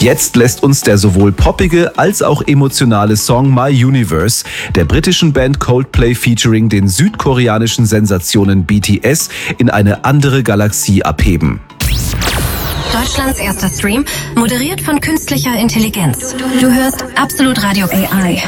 Jetzt lässt uns der sowohl poppige als auch emotionale Song My Universe der britischen Band Coldplay featuring den südkoreanischen Sensationen BTS in eine andere Galaxie abheben. Deutschlands erster Stream, moderiert von künstlicher Intelligenz. Du hörst Absolut Radio AI.